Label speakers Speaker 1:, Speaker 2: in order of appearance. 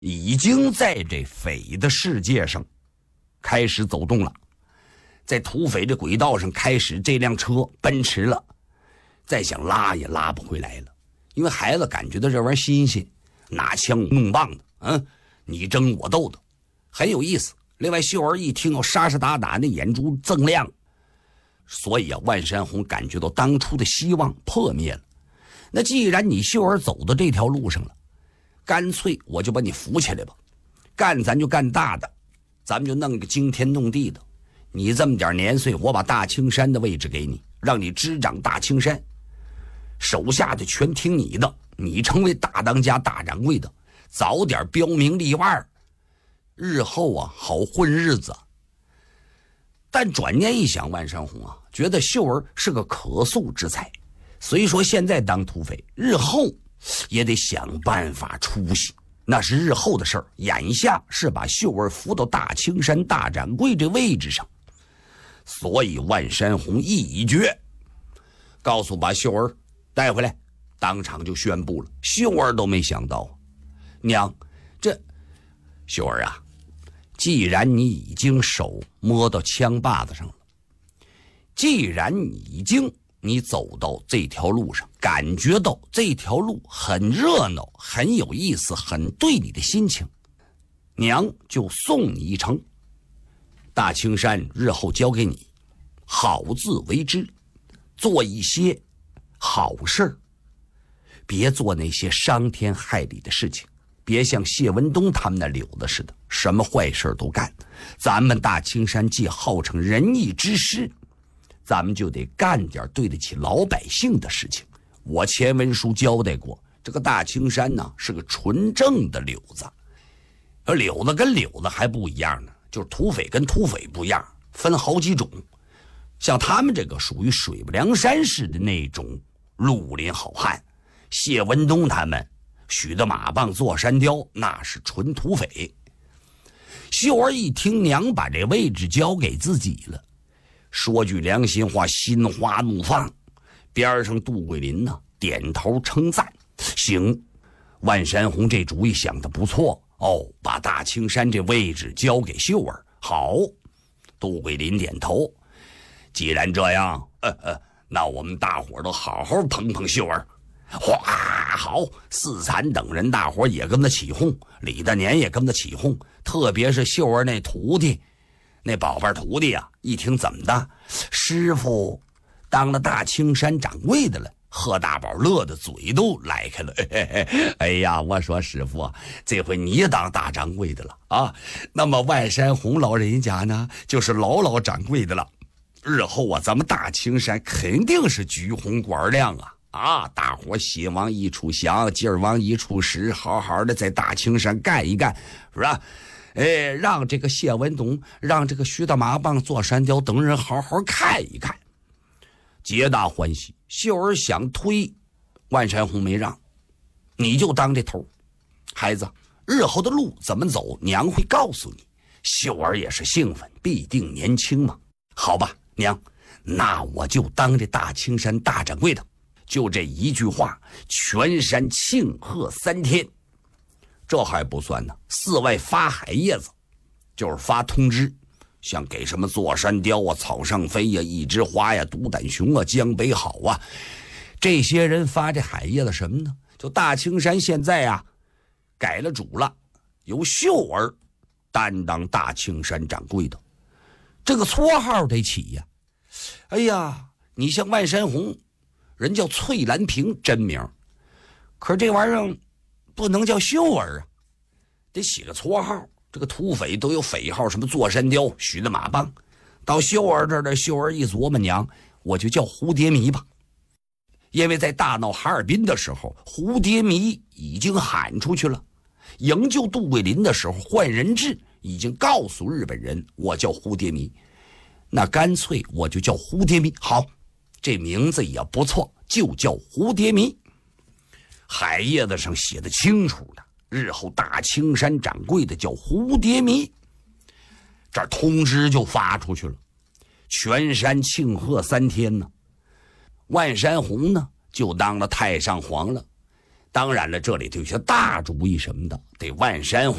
Speaker 1: 已经在这匪的世界上开始走动了，在土匪的轨道上开始这辆车奔驰了，再想拉也拉不回来了，因为孩子感觉到这玩意儿新鲜，拿枪弄棒的，你争我斗的，很有意思。另外秀儿一听要杀杀打打，那眼珠锃亮，所以万山红感觉到当初的希望破灭了。那既然你秀儿走到这条路上了，干脆我就把你扶起来吧，干咱就干大的，咱们就弄个惊天动地的。你这么点年岁，我把大青山的位置给你，让你执掌大青山，手下的全听你的，你成为大当家大掌柜的，早点标明立万，日后好混日子。但转念一想，万山红觉得秀儿是个可塑之才，虽说现在当土匪，日后也得想办法出息，那是日后的事儿。眼下是把秀儿扶到大青山大掌柜这位置上，所以万山红一决，告诉把秀儿带回来，当场就宣布了。秀儿都没想到，娘，这秀儿既然你已经手摸到枪把子上了，既然你走到这条路上，感觉到这条路很热闹，很有意思，很对你的心情，娘就送你一程。大青山日后交给你，好自为之，做一些好事，别做那些伤天害理的事情，别像谢文东他们那柳子似的，什么坏事都干。咱们大青山既号称仁义之师，咱们就得干点对得起老百姓的事情。我前文书交代过，这个大青山是个纯正的柳子，而柳子跟柳子还不一样呢，就是土匪跟土匪不一样，分好几种。像他们这个属于水泊梁山式的那种绿林好汉，谢文东他们许的马棒坐山雕，那是纯土匪。秀儿一听娘把这位置交给自己了，说句良心话，心花怒放。边上杜桂林点头称赞，行，万山红这主意想得不错把大青山这位置交给秀儿，好。杜桂林点头，既然这样，那我们大伙都好好捧捧秀儿。哗，好，四残等人大伙也跟着起哄，李大年也跟着起哄，特别是秀儿那徒弟，那宝贝徒弟一听怎么的，师傅当了大青山掌柜的了，贺大宝乐的嘴都来开了。哎呀，我说师傅这回你也当大掌柜的了那么万山红老人家呢，就是老掌柜的了。日后咱们大青山肯定是橘红官亮大伙心往一处想，劲儿往一处使，好好的在大青山干一干，是吧？让这个谢文东，让这个徐大马棒坐山雕等人好好看一看，皆大欢喜。秀儿想推，万山红没让，你就当这头，孩子，日后的路怎么走，娘会告诉你。秀儿也是兴奋，必定年轻嘛。好吧，娘，那我就当这大青山大掌柜的。就这一句话，全山庆贺3天。这还不算呢，寺外发海叶子，就是发通知，像给什么座山雕草上飞一枝花独胆熊江北好这些人发这海叶子什么呢？就大青山现在改了主了，由秀儿担当大青山掌柜的，这个绰号得起哎呀，你像万山红，人叫翠兰萍真名，可是这玩意儿不能叫秀儿得起个绰号。这个土匪都有匪号，什么坐山雕、许的马棒，到秀儿这儿的秀儿一琢磨，娘，我就叫蝴蝶迷吧。因为在大闹哈尔滨的时候，蝴蝶迷已经喊出去了，营救杜桂林的时候，换人质已经告诉日本人我叫蝴蝶迷，那干脆我就叫蝴蝶迷。好，这名字也不错，就叫蝴蝶迷。海叶子上写的清楚的，日后大青山掌柜的叫蝴蝶迷。这通知就发出去了，全山庆贺3天呢。万山红呢就当了太上皇了， 当然了，这里头有些大主意什么的，得万山